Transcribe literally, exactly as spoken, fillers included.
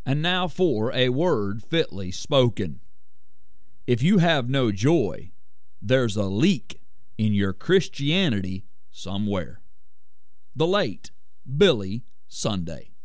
And now for a word fitly spoken. If you have no joy, there's a leak in your Christianity somewhere. The late Billy Sunday.